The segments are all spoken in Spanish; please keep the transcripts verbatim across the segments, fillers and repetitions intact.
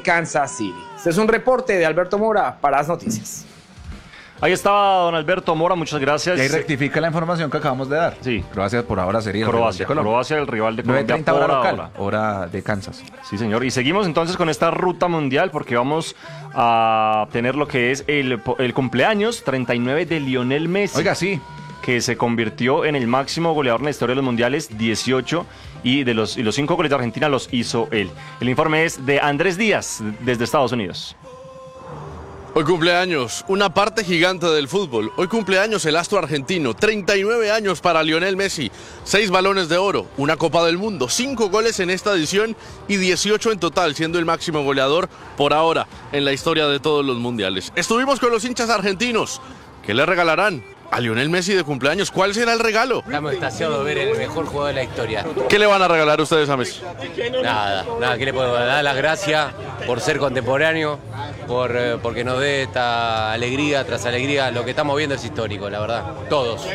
Kansas City. Este es un reporte de Alberto Mora para As Noticias. Ahí estaba don Alberto Mora, muchas gracias. Y ahí rectifica la información que acabamos de dar. Sí. Croacia por ahora sería Croacia, el rival de Croacia el rival de nueve Colombia treinta por hora local, ahora. hora de Kansas. Sí, señor. Y seguimos entonces con esta ruta mundial porque vamos a tener lo que es el, el cumpleaños treinta y nueve de Lionel Messi. Oiga, sí. Que se convirtió en el máximo goleador en la historia de los mundiales, dieciocho, y de los, y los cinco goles de Argentina los hizo él. El informe es de Andrés Díaz, desde Estados Unidos. Hoy cumpleaños, una parte gigante del fútbol. Hoy cumpleaños el astro argentino, treinta y nueve años para Lionel Messi, seis balones de oro, una Copa del Mundo, cinco goles en esta edición y dieciocho en total, siendo el máximo goleador por ahora en la historia de todos los mundiales. Estuvimos con los hinchas argentinos. ¿Qué le regalarán a Lionel Messi de cumpleaños? ¿Cuál será el regalo? Estamos extasiados de ver el mejor jugador de la historia. ¿Qué le van a regalar ustedes a Messi? Nada, nada, ¿qué le podemos dar? Las gracias por ser contemporáneo, por, eh, porque nos dé esta alegría tras alegría. Lo que estamos viendo es histórico, la verdad. Todos.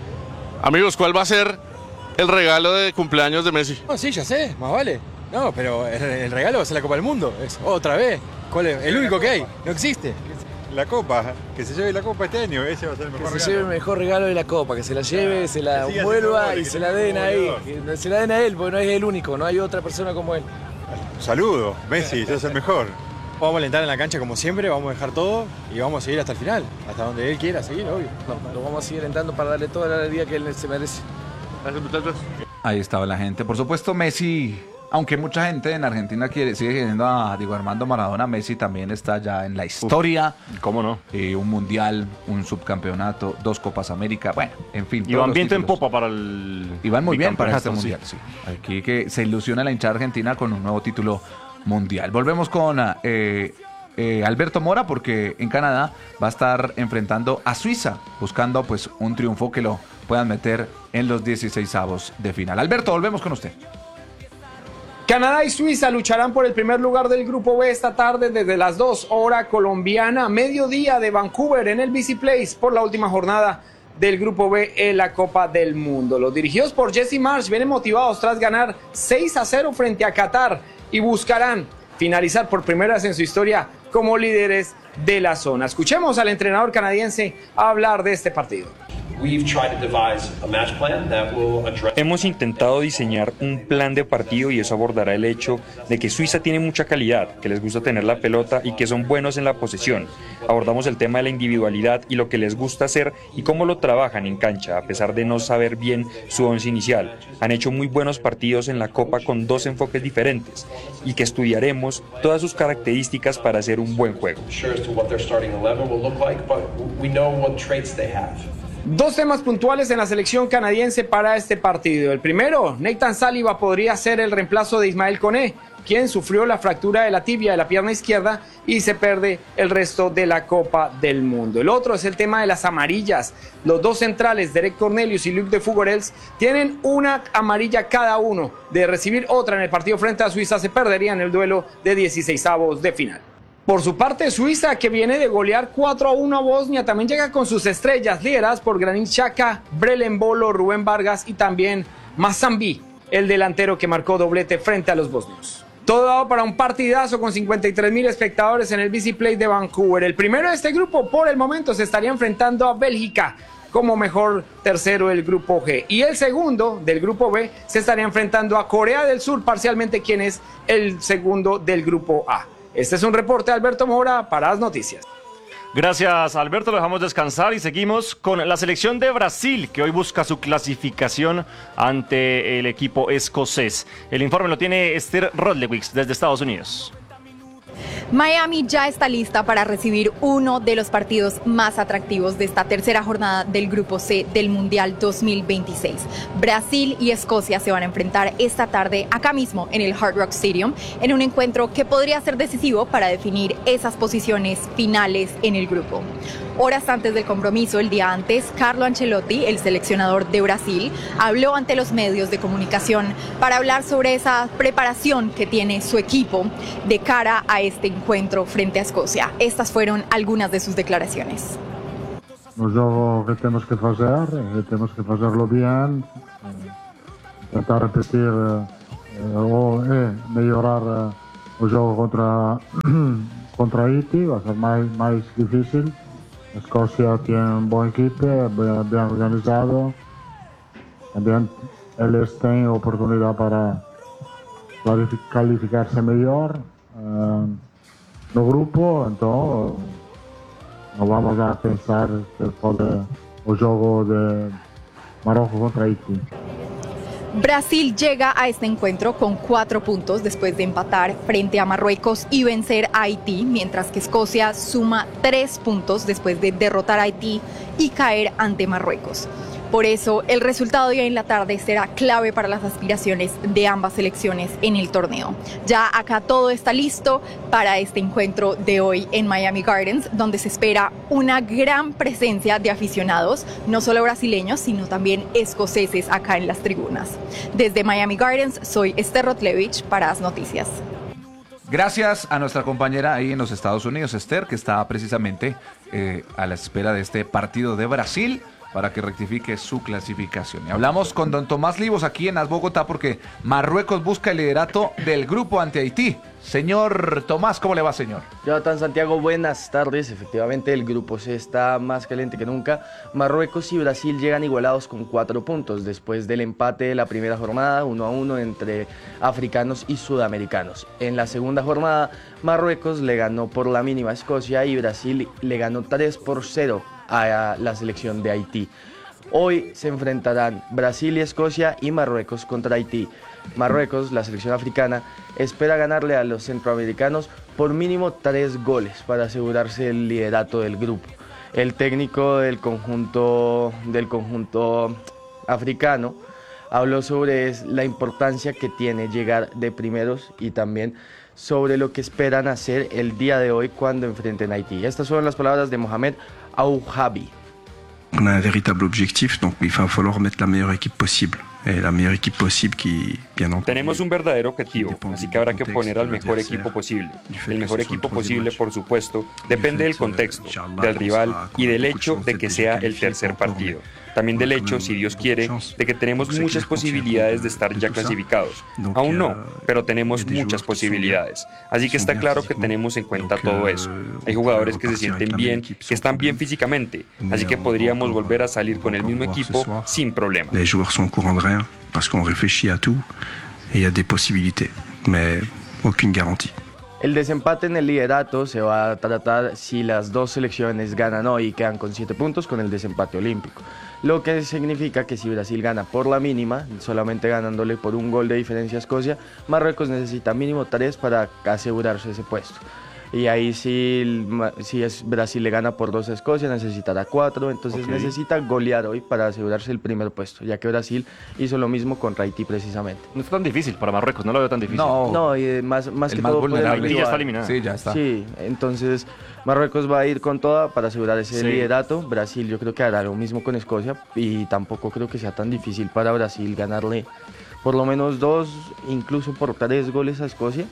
Amigos, ¿cuál va a ser el regalo de cumpleaños de Messi? No, sí, ya sé, más vale. No, pero el, el regalo va a ser la Copa del Mundo. Es otra vez. ¿Cuál es? El único que hay. No existe. La Copa, que se lleve la Copa este año, ese va a ser el mejor regalo. Que se lleve el mejor regalo de la Copa, que se la lleve, se la vuelva y se la den ahí. Que se la den a él, porque no es el único, no hay otra persona como él. Saludo, Messi, sos el mejor. Vamos a alentar en la cancha como siempre, vamos a dejar todo y vamos a seguir hasta el final, hasta donde él quiera seguir, obvio. Lo vamos a seguir alentando para darle toda la alegría que él se merece. Gracias, muchachos. Ahí estaba la gente. Por supuesto, Messi, aunque mucha gente en Argentina quiere, sigue queriendo a Diego Armando Maradona, Messi también está ya en la historia. Uf, ¿cómo no? Eh, un mundial, un subcampeonato, dos Copas América, bueno, en fin. Y van viento en popa para el... Y van muy bien para este sí. mundial, sí. Aquí que se ilusiona la hinchada argentina con un nuevo título mundial. Volvemos con eh, eh, Alberto Mora, porque en Canadá va a estar enfrentando a Suiza, buscando pues un triunfo que lo puedan meter en los dieciseisavos de final. Alberto, volvemos con usted. Canadá y Suiza lucharán por el primer lugar del Grupo B esta tarde desde las dos hora colombiana, mediodía de Vancouver en el B C Place por la última jornada del Grupo B en la Copa del Mundo. Los dirigidos por Jesse Marsch vienen motivados tras ganar seis a cero frente a Qatar y buscarán finalizar por primera vez en su historia como líderes de la zona. Escuchemos al entrenador canadiense hablar de este partido. Hemos intentado diseñar un plan de partido y eso abordará el hecho de que Suiza tiene mucha calidad, que les gusta tener la pelota y que son buenos en la posesión. Abordamos el tema de la individualidad y lo que les gusta hacer y cómo lo trabajan en cancha, a pesar de no saber bien su once inicial. Han hecho muy buenos partidos en la Copa con dos enfoques diferentes y que estudiaremos todas sus características para hacer un buen juego. Dos temas puntuales en la selección canadiense para este partido. El primero, Nathan Saliba podría ser el reemplazo de Ismael Koné, quien sufrió la fractura de la tibia de la pierna izquierda y se pierde el resto de la Copa del Mundo. El otro es el tema de las amarillas. Los dos centrales, Derek Cornelius y Luc de Fugorels, tienen una amarilla cada uno. De recibir otra en el partido frente a Suiza, se perderían el duelo de dieciseisavos de final. Por su parte, Suiza, que viene de golear cuatro a uno a Bosnia, también llega con sus estrellas lideradas por Granit Xhaka, Brelem Bolo, Rubén Vargas y también Mazambi, el delantero que marcó doblete frente a los bosnios. Todo dado para un partidazo con cincuenta y tres mil espectadores en el B C Place de Vancouver. El primero de este grupo por el momento se estaría enfrentando a Bélgica como mejor tercero del grupo G. Y el segundo del grupo B se estaría enfrentando a Corea del Sur parcialmente, quien es el segundo del grupo A. Este es un reporte de Alberto Mora para As Noticias. Gracias, Alberto. Lo dejamos descansar y seguimos con la selección de Brasil, que hoy busca su clasificación ante el equipo escocés. El informe lo tiene Esther Rodlewicz desde Estados Unidos. Miami ya está lista para recibir uno de los partidos más atractivos de esta tercera jornada del Grupo C del Mundial dos mil veintiséis. Brasil y Escocia se van a enfrentar esta tarde acá mismo en el Hard Rock Stadium en un encuentro que podría ser decisivo para definir esas posiciones finales en el grupo. Horas antes del compromiso, el día antes, Carlo Ancelotti, el seleccionador de Brasil, habló ante los medios de comunicación para hablar sobre esa preparación que tiene su equipo de cara a este encuentro frente a Escocia. Estas fueron algunas de sus declaraciones. O jogo que temos que fazer, temos que fazerlo bien, tentar repetir eh, ou eh, melhorar eh, o jogo contra, contra Haití va a ser más, más difícil. Escocia tiene un buen equipo, bien, bien organizado. También ellos tienen oportunidad para calificarse mejor uh, no grupo, entonces no vamos a pensar que puede el juego de Marruecos contra Haití. Brasil llega a este encuentro con cuatro puntos después de empatar frente a Marruecos y vencer a Haití, mientras que Escocia suma tres puntos después de derrotar a Haití y caer ante Marruecos. Por eso, el resultado de hoy en la tarde será clave para las aspiraciones de ambas selecciones en el torneo. Ya acá todo está listo para este encuentro de hoy en Miami Gardens, donde se espera una gran presencia de aficionados, no solo brasileños, sino también escoceses acá en las tribunas. Desde Miami Gardens, soy Esther Rotlevich para As Noticias. Gracias a nuestra compañera ahí en los Estados Unidos, Esther, que está precisamente eh, a la espera de este partido de Brasil, para que rectifique su clasificación. Y hablamos con don Tomás Livos aquí en As Bogotá porque Marruecos busca el liderato del grupo ante Haití. Señor Tomás, ¿cómo le va, señor? Jonathan Santiago, buenas tardes. Efectivamente, el grupo C está más caliente que nunca. Marruecos y Brasil llegan igualados con cuatro puntos después del empate de la primera jornada, uno a uno entre africanos y sudamericanos. En la segunda jornada, Marruecos le ganó por la mínima a Escocia y Brasil le ganó tres por cero a la selección de Haití. Hoy se enfrentarán Brasil y Escocia y Marruecos contra Haití. Marruecos, la selección africana, espera ganarle a los centroamericanos por mínimo tres goles para asegurarse el liderato del grupo. El técnico del conjunto, del conjunto africano habló sobre la importancia que tiene llegar de primeros y también sobre lo que esperan hacer el día de hoy cuando enfrenten a Haití. Estas son las palabras de Mohamed Ouhabi. On a un véritable objectif, donc il va falloir mettre la meilleure équipe possible. Et la meilleure équipe possible qui, bien entendu, Tenemos un verdadero objetivo, así que habrá que poner al mejor equipo posible. El mejor equipo posible, por supuesto, depende del contexto, del rival y del hecho de que sea el tercer partido. También del hecho, si Dios quiere, de que tenemos muchas posibilidades de estar ya clasificados. Aún no, pero tenemos muchas posibilidades. Así que está claro que tenemos en cuenta todo eso. Hay jugadores que se sienten bien, que están bien físicamente, así que podríamos volver a salir con el mismo equipo sin problema. Les joueurs sont au courant de rien, parce qu'on réfléchit à tout, et il y a des possibilités, mais aucune garantie. El desempate en el liderato se va a tratar si las dos selecciones ganan hoy y quedan con siete puntos con el desempate olímpico. Lo que significa que si Brasil gana por la mínima, solamente ganándole por un gol de diferencia a Escocia, Marruecos necesita mínimo tres para asegurarse ese puesto. Y ahí si, si es Brasil le gana por dos a Escocia, necesitará cuatro, entonces okay. necesita golear hoy para asegurarse el primer puesto, ya que Brasil hizo lo mismo contra Haití precisamente. No es tan difícil para Marruecos, no lo veo tan difícil. No, no y más, más el que más todo vulnerable. Haití ya está eliminada. Sí, ya está. Sí, entonces Marruecos va a ir con toda para asegurar ese sí. liderato. Brasil yo creo que hará lo mismo con Escocia y tampoco creo que sea tan difícil para Brasil ganarle por lo menos dos, incluso por tres goles a Escocia.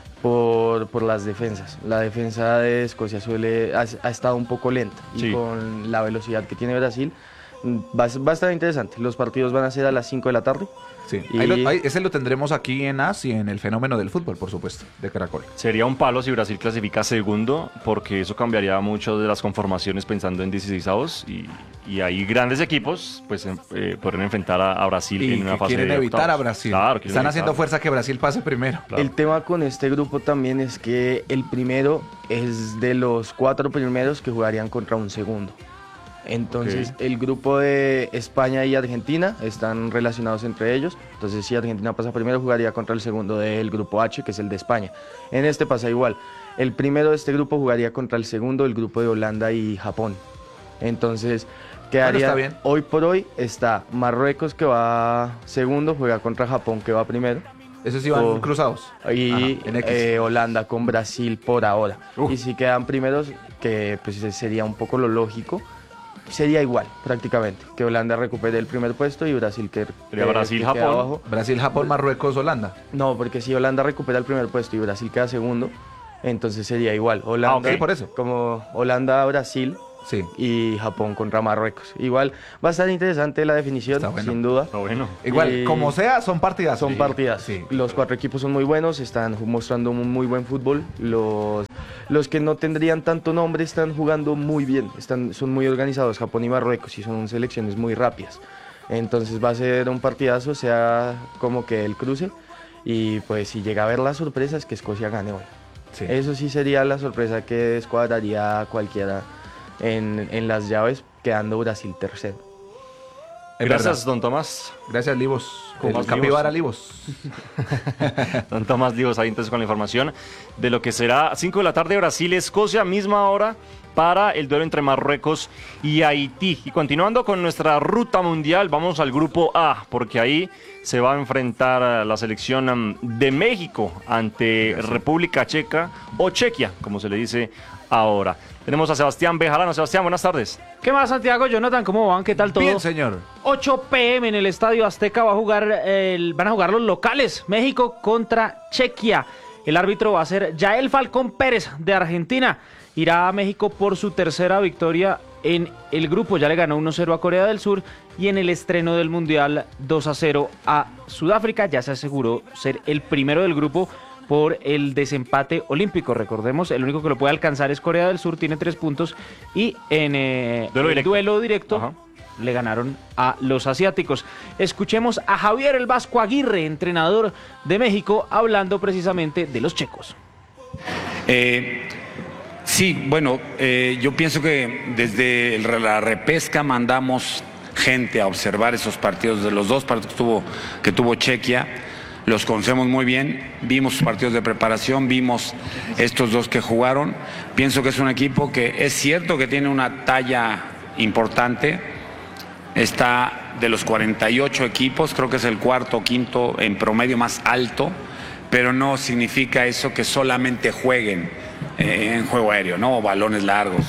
Por, por las defensas. La defensa de Escocia suele, ha, ha estado un poco lenta y sí. con la velocidad que tiene Brasil va, va a estar interesante. Los partidos van a ser a las cinco de la tarde. Sí. Y... Ahí lo, ahí, ese lo tendremos aquí en A S y en el fenómeno del fútbol, por supuesto, de Caracol. Sería un palo si Brasil clasifica segundo, porque eso cambiaría mucho de las conformaciones pensando en dieciseisavos y, y hay grandes equipos, pues eh, podrían enfrentar a, a Brasil y en una fase de quieren evitar a Brasil. Claro, Están haciendo fuerza que Brasil pase primero. Claro. El tema con este grupo también es que el primero es de los cuatro primeros que jugarían contra un segundo. Entonces okay. el grupo de España y Argentina están relacionados entre ellos. Entonces si Argentina pasa primero jugaría contra el segundo del grupo H, que es el de España. En este pasa igual. El primero de este grupo jugaría contra el segundo del grupo de Holanda y Japón. Entonces quedaría, bueno, está bien. Hoy por hoy está Marruecos que va segundo, juega contra Japón que va primero. Esos sí van o, cruzados. Y Ajá, eh, Holanda con Brasil por ahora. Uh. Y si quedan primeros, que pues sería un poco lo lógico, sería igual prácticamente, que Holanda recupere el primer puesto y Brasil que, que Brasil, que Japón. abajo. Brasil, Japón, Marruecos, Holanda. No, porque si Holanda recupera el primer puesto y Brasil queda segundo, entonces sería igual. Holanda, ah, okay. por eso. Como Holanda, Brasil Sí. y Japón contra Marruecos. Igual va a estar interesante la definición, Está bueno. sin duda. Está bueno. Igual, Eh, como sea, son partidas. Son partidas. Sí. Los cuatro equipos son muy buenos, están mostrando un muy buen fútbol. Los, los que no tendrían tanto nombre están jugando muy bien, están, son muy organizados, Japón y Marruecos, y son selecciones muy rápidas. Entonces va a ser un partidazo, sea como que el cruce. Y pues si llega a haber la sorpresa es que Escocia gane hoy. Sí. Eso sí sería la sorpresa que descuadraría a cualquiera en, en las llaves, quedando Brasil tercero. Es Gracias, verdad. don Tomás. Gracias, Livos. Con El más capibara Livos. Don Tomás Livos ahí entonces con la información de lo que será cinco de la tarde Brasil-Escocia, misma hora para el duelo entre Marruecos y Haití. Y continuando con nuestra ruta mundial, vamos al grupo A, porque ahí se va a enfrentar la selección de México ante República Checa o Chequia, como se le dice ahora. Tenemos a Sebastián Bejarano. Sebastián, buenas tardes. ¿Qué más, Santiago? Jonathan, ¿cómo van? ¿Qué tal todo? Bien, señor. ocho pe eme en el Estadio Azteca va a jugar, el, van a jugar los locales, México contra Chequia. El árbitro va a ser Yael Falcón Pérez de Argentina. Irá a México por su tercera victoria en el grupo. Ya le ganó uno cero a Corea del Sur y en el estreno del Mundial dos a cero a Sudáfrica. Ya se aseguró ser el primero del grupo por el desempate olímpico. Recordemos, el único que lo puede alcanzar es Corea del Sur, tiene tres puntos y en eh, Duelo el directo. duelo directo Ajá. le ganaron a los asiáticos. Escuchemos a Javier El Vasco Aguirre, entrenador de México, hablando precisamente de los checos. Eh, sí, bueno, eh, yo pienso que desde el- la repesca mandamos gente a observar esos partidos, de los dos partidos que tuvo, que tuvo Chequia. Los conocemos muy bien, vimos sus partidos de preparación, vimos estos dos que jugaron. Pienso que es un equipo que es cierto que tiene una talla importante, está de los cuarenta y ocho equipos, creo que es el cuarto o quinto en promedio más alto, pero no significa eso que solamente jueguen eh, en juego aéreo, ¿no? O balones largos,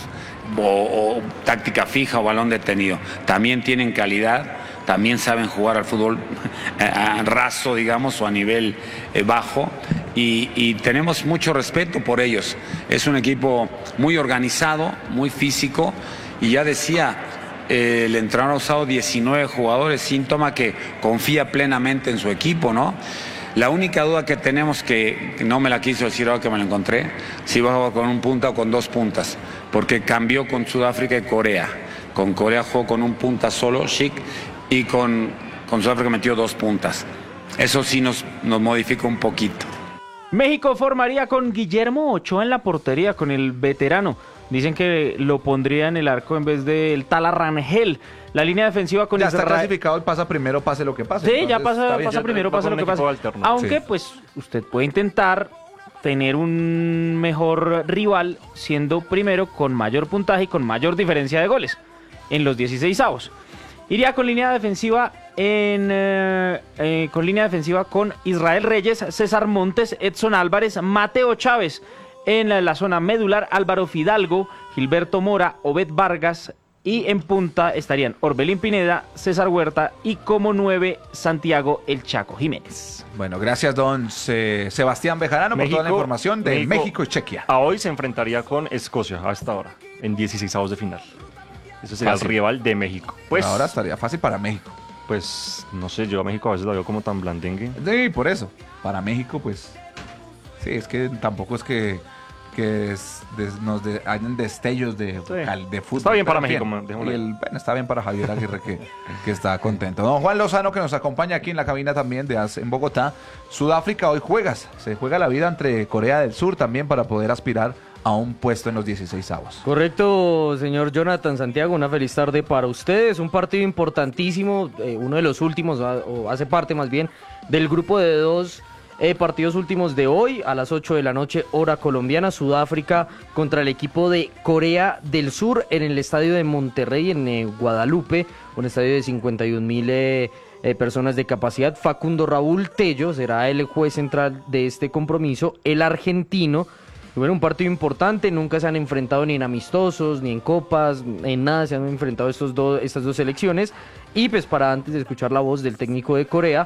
o, o táctica fija o balón detenido. También tienen calidad, también saben jugar al fútbol eh, a raso, digamos, o a nivel eh, bajo, y, y tenemos mucho respeto por ellos. Es un equipo muy organizado, muy físico, y ya decía, eh, el entrenador ha usado diecinueve jugadores, síntoma que confía plenamente en su equipo, ¿no? La única duda que tenemos, que no me la quiso decir ahora que me la encontré, si va a jugar con un punta o con dos puntas, porque cambió con Sudáfrica y Corea. Con Corea jugó con un punta solo, Chic, y con, con Sudáfrica metió dos puntas. Eso sí nos, nos modifica un poquito. México formaría con Guillermo Ochoa en la portería, con el veterano. Dicen que lo pondría en el arco en vez del Tala Rangel. La línea defensiva con Ya está Israel. clasificado el pasa primero, pase lo que pase. Sí, ya Entonces, pasa, está bien. pasa primero, pasa lo que pase. alterno. Aunque, Sí. pues, usted puede intentar tener un mejor rival siendo primero con mayor puntaje y con mayor diferencia de goles en los dieciseisavos. Iría con línea defensiva en eh, eh, con línea defensiva con Israel Reyes, César Montes, Edson Álvarez, Mateo Chávez. En la, la zona medular, Álvaro Fidalgo, Gilberto Mora, Obed Vargas, y en punta estarían Orbelín Pineda, César Huerta y como nueve Santiago El Chaco Jiménez. Bueno, gracias, don Se- Sebastián Bejarano, por toda la información de México, México y Chequia. A hoy se enfrentaría con Escocia a esta hora, en dieciseisavos de final. Ese sería Fácil. el rival de México. Pues, Ahora estaría fácil para México. pues, no sé, yo a México a veces lo veo como tan blandengue. Sí, por eso. Para México, pues. Sí, es que tampoco es que, que es- des- nos de- hayan destellos de, cal- de fútbol. Está bien para pero México, bien. dejémoslo Y ahí. el- bueno, está bien para Javier Aguirre, que, que está contento. Don Juan Lozano, que nos acompaña aquí en la cabina también de AS en Bogotá. Sudáfrica hoy juegas. Se juega la vida entre Corea del Sur también para poder aspirar a un puesto en los dieciseisavos. Correcto, señor Jonathan Santiago, una feliz tarde para ustedes, un partido importantísimo, eh, uno de los últimos, a- o hace parte más bien, del grupo de dos eh, partidos últimos de hoy, a las ocho de la noche, hora colombiana, Sudáfrica contra el equipo de Corea del Sur en el estadio de Monterrey, en eh, Guadalupe, un estadio de cincuenta y un mil eh, eh, personas de capacidad. Facundo Raúl Tello será el juez central de este compromiso, el argentino. Y bueno, un partido importante, nunca se han enfrentado ni en amistosos, ni en copas, en nada se han enfrentado estos dos, estas dos selecciones. Y pues para antes de escuchar la voz del técnico de Corea,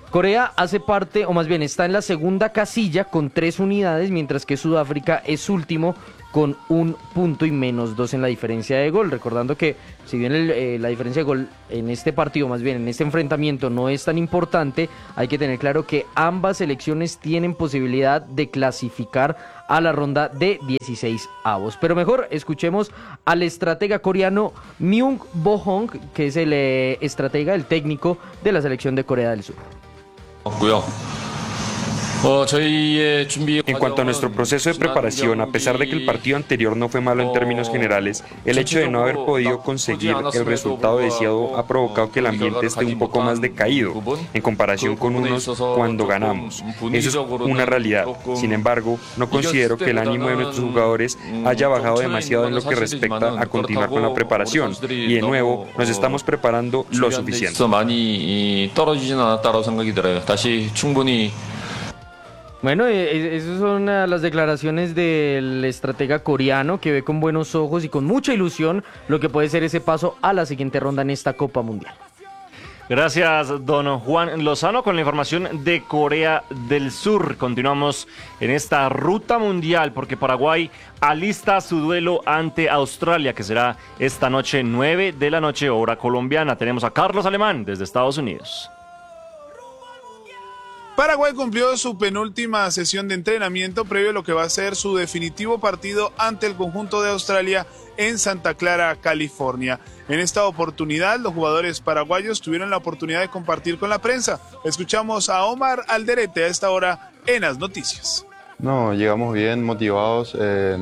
Corea hace parte, o más bien está en la segunda casilla con tres unidades, mientras que Sudáfrica es último con un punto y menos dos en la diferencia de gol. Recordando que si bien el, eh, la diferencia de gol en este partido, más bien en este enfrentamiento, no es tan importante, hay que tener claro que ambas selecciones tienen posibilidad de clasificar a la ronda de dieciséis avos. Pero mejor escuchemos al estratega coreano Myung Bo-hong, que es el eh, estratega, el técnico de la selección de Corea del Sur. En cuanto a nuestro proceso de preparación, a pesar de que el partido anterior no fue malo en términos generales, el hecho de no haber podido conseguir el resultado deseado ha provocado que el ambiente esté un poco más decaído en comparación con unos cuando ganamos. Eso es una realidad. Sin embargo, no considero que el ánimo de nuestros jugadores haya bajado demasiado en lo que respecta a continuar con la preparación. Y de nuevo, nos estamos preparando lo suficiente. Bueno, esas son las declaraciones del estratega coreano, que ve con buenos ojos y con mucha ilusión lo que puede ser ese paso a la siguiente ronda en esta Copa Mundial. Gracias, don Juan Lozano, con la información de Corea del Sur. Continuamos en esta ruta mundial porque Paraguay alista su duelo ante Australia, que será esta noche, nueve de la noche, hora colombiana. Tenemos a Carlos Alemán desde Estados Unidos. Paraguay cumplió su penúltima sesión de entrenamiento previo a lo que va a ser su definitivo partido ante el conjunto de Australia en Santa Clara, California. En esta oportunidad, los jugadores paraguayos tuvieron la oportunidad de compartir con la prensa. Escuchamos a Omar Alderete a esta hora en las noticias. No, llegamos bien, motivados. Eh,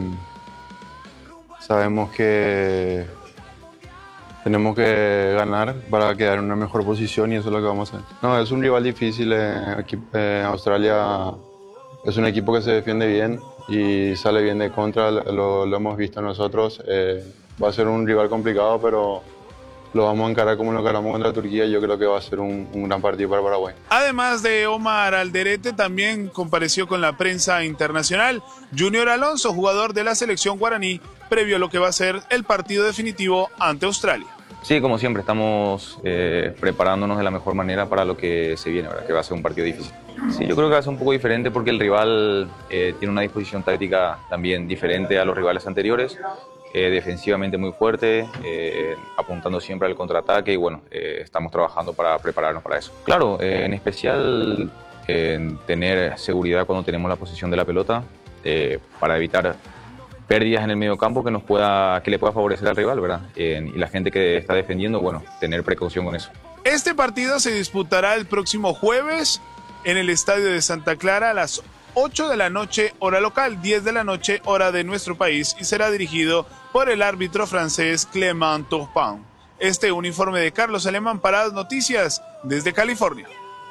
sabemos que tenemos que ganar para quedar en una mejor posición y eso es lo que vamos a hacer. No, es un rival difícil. Eh, aquí, eh, Australia es un equipo que se defiende bien y sale bien de contra, lo, lo hemos visto nosotros. Eh, va a ser un rival complicado, pero lo vamos a encarar como lo encaramos contra Turquía y yo creo que va a ser un, un gran partido para Paraguay. Además de Omar Alderete, también compareció con la prensa internacional Junior Alonso, jugador de la selección guaraní, previo a lo que va a ser el partido definitivo ante Australia. Sí, como siempre, estamos eh, preparándonos de la mejor manera para lo que se viene, ¿verdad? Que va a ser un partido difícil. Sí, yo creo que va a ser un poco diferente porque el rival eh, tiene una disposición táctica también diferente a los rivales anteriores, eh, defensivamente muy fuerte, eh, apuntando siempre al contraataque y bueno, eh, estamos trabajando para prepararnos para eso. Claro, eh, en especial eh, tener seguridad cuando tenemos la posesión de la pelota eh, para evitar pérdidas en el medio campo que nos pueda, que le pueda favorecer al rival, ¿verdad? Eh, y la gente que está defendiendo, bueno, tener precaución con eso. Este partido se disputará el próximo jueves en el estadio de Santa Clara a las ocho de la noche, hora local, diez de la noche, hora de nuestro país, y será dirigido por el árbitro francés Clément Turpin. Este un informe de Carlos Alemán para las noticias desde California.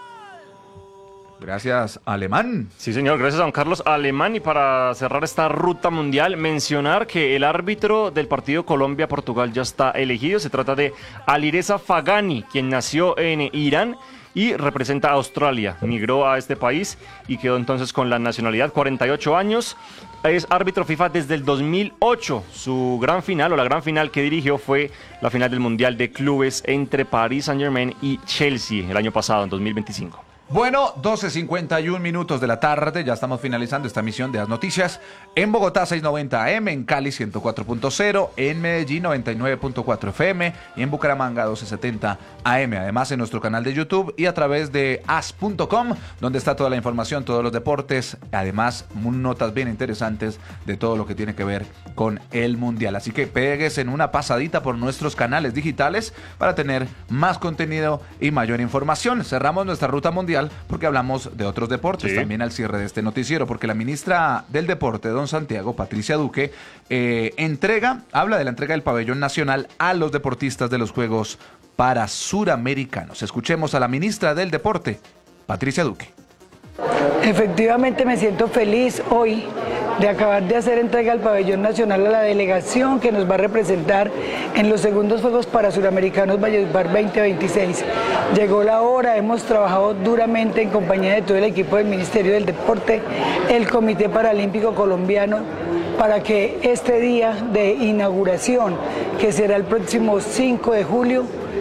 Gracias, Alemán. Sí, señor, gracias a don Carlos Alemán. Y para cerrar esta ruta mundial, mencionar que el árbitro del partido Colombia-Portugal ya está elegido. Se trata de Alireza Fagani, quien nació en Irán y representa a Australia. Migró a este país y quedó entonces con la nacionalidad, cuarenta y ocho años. Es árbitro FIFA desde el dos mil ocho. Su gran final, o la gran final que dirigió, fue la final del Mundial de Clubes entre Paris Saint-Germain y Chelsea el año pasado, en dos mil veinticinco. Bueno, doce cincuenta y un minutos de la tarde, ya estamos finalizando esta emisión de las noticias. En Bogotá seiscientos noventa A M, en Cali ciento cuatro punto cero, en Medellín noventa y nueve punto cuatro F M y en Bucaramanga doce setenta A M. Además en nuestro canal de YouTube y a través de as punto com, donde está toda la información, todos los deportes, además notas bien interesantes de todo lo que tiene que ver con el Mundial. Así que pegues en una pasadita por nuestros canales digitales para tener más contenido y mayor información. Cerramos nuestra ruta mundial porque hablamos de otros deportes, sí, también al cierre de este noticiero, porque la ministra del Deporte, don Santiago, Patricia Duque, eh, entrega, habla de la entrega del pabellón nacional a los deportistas de los Juegos para Suramericanos. Escuchemos a la ministra del Deporte, Patricia Duque. Efectivamente me siento feliz hoy de acabar de hacer entrega al pabellón nacional a la delegación que nos va a representar en los segundos Juegos para Suramericanos Valledupar veinte veintiséis. Llegó la hora, hemos trabajado duramente en compañía de todo el equipo del Ministerio del Deporte, el Comité Paralímpico Colombiano, para que este día de inauguración, que será el próximo cinco de julio,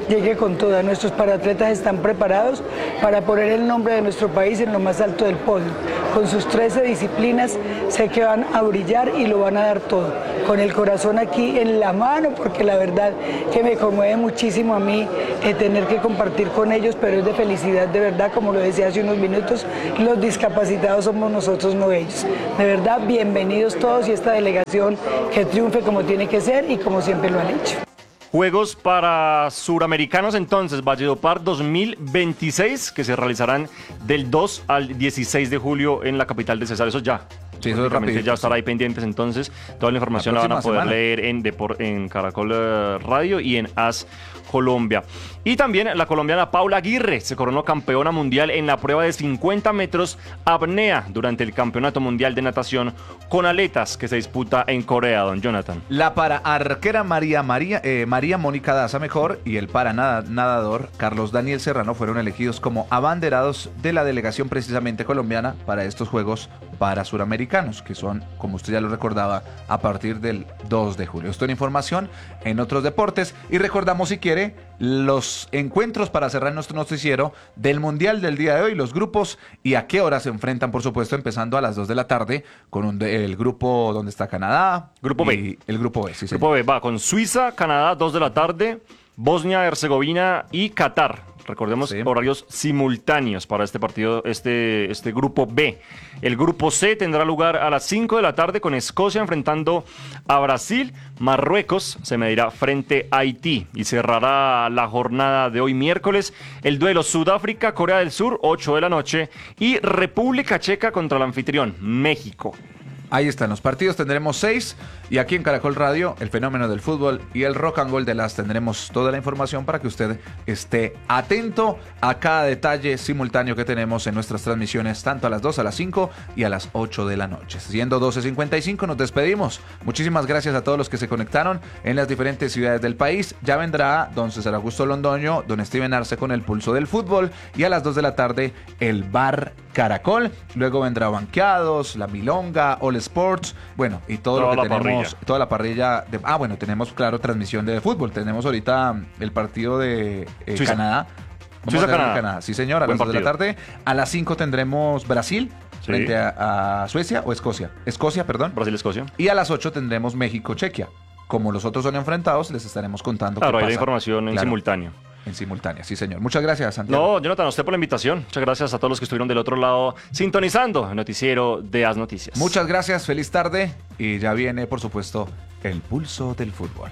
llegue con toda. Nuestros paratletas están preparados para poner el nombre de nuestro país en lo más alto del podio. Con sus trece disciplinas sé que van a brillar y lo van a dar todo. Con el corazón aquí en la mano, porque la verdad que me conmueve muchísimo a mí eh, tener que compartir con ellos, pero es de felicidad, de verdad, como lo decía hace unos minutos, los discapacitados somos nosotros, no ellos. De verdad, bienvenidos todos y esta delegación que triunfe como tiene que ser y como siempre lo han hecho. Juegos para suramericanos entonces, Valledupar dos mil veintiséis, que se realizarán del dos al dieciséis de julio en la capital de Cesar. Eso ya. Sí, eso es rapidito, ya estará ahí pendientes entonces. Toda la información la, la van a poder semana. leer en, Depor en Caracol Radio y en AS Colombia. Y también la colombiana Paula Aguirre se coronó campeona mundial en la prueba de cincuenta metros apnea durante el Campeonato Mundial de Natación con aletas que se disputa en Corea, don Jonathan. La para arquera María, María, eh, María Mónica Daza Mejor y el para nadador Carlos Daniel Serrano fueron elegidos como abanderados de la delegación precisamente colombiana para estos Juegos para Suramericanos, que son, como usted ya lo recordaba, a partir del dos de julio. Esto en información en otros deportes y recordamos, si quiere, los encuentros para cerrar nuestro noticiero del Mundial del día de hoy, los grupos y a qué hora se enfrentan, por supuesto, empezando a las dos de la tarde con un, el grupo donde está Canadá. Grupo y B. El grupo B, sí, Grupo B va con Suiza, Canadá, dos de la tarde, Bosnia, Herzegovina y Qatar. Recordemos, sí, horarios simultáneos para este partido, este, este grupo B. El grupo C tendrá lugar a las cinco de la tarde con Escocia enfrentando a Brasil. Marruecos se medirá frente a Haití y cerrará la jornada de hoy miércoles el duelo Sudáfrica, Corea del Sur, ocho de la noche, y República Checa contra el anfitrión, México. Ahí están los partidos, tendremos seis y aquí en Caracol Radio, el fenómeno del fútbol y el rock and roll de las tendremos toda la información para que usted esté atento a cada detalle simultáneo que tenemos en nuestras transmisiones, tanto a las dos, a las cinco y a las ocho de la noche. Siendo doce cincuenta y cinco, nos despedimos. Muchísimas gracias a todos los que se conectaron en las diferentes ciudades del país. Ya vendrá don César Augusto Londoño, don Steven Arce con el pulso del fútbol y a las dos de la tarde el bar Caracol. Luego vendrá Banqueados, La Milonga, All Sports, bueno, y todo toda lo que tenemos, parrilla. toda la parrilla. De, ah, bueno, tenemos, claro, transmisión de fútbol. Tenemos ahorita el partido de eh, Suiza. Canadá. Suiza, Canadá. Canadá. Sí, señor, a Buen las dos de la partido. tarde. A las cinco tendremos Brasil Sí. frente a, a Suecia o Escocia. Escocia, perdón. Brasil-Escocia. Y a las ocho tendremos México-Chequia. Como los otros son enfrentados, les estaremos contando Claro, qué hay la pasa. información en Claro. simultáneo. En simultánea, sí, señor. Muchas gracias, Santiago. No, Jonathan, a usted por la invitación. Muchas gracias a todos los que estuvieron del otro lado sintonizando el noticiero de As Noticias. Muchas gracias, feliz tarde. Y ya viene, por supuesto, el pulso del fútbol.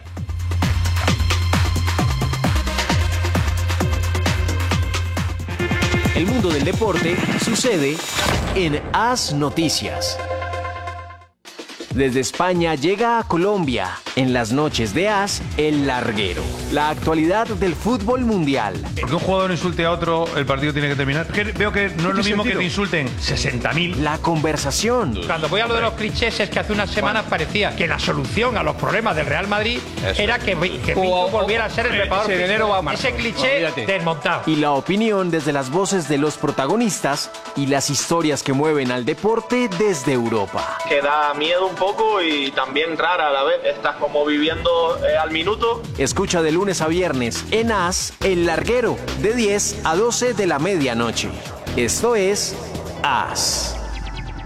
El mundo del deporte sucede en As Noticias. Desde España llega a Colombia, en las noches de As, El Larguero. La actualidad del fútbol mundial. Porque un jugador insulte a otro, el partido tiene que terminar. Que veo que no es lo mismo que te insulten sesenta mil. La conversación. Cuando voy a lo de los clichés es que hace unas semanas parecía que la solución a los problemas del Real Madrid Eso. era que, que Pinto volviera a ser el preparador Ese físico. enero va a marzo. Ese cliché Olvídate. desmontado. Y la opinión desde las voces de los protagonistas y las historias que mueven al deporte desde Europa. Que da miedo un poco y también rara a la vez. Estás como viviendo eh, al minuto. Escucha de lunes a viernes en As, El Larguero, de diez a doce de la medianoche. Esto es As.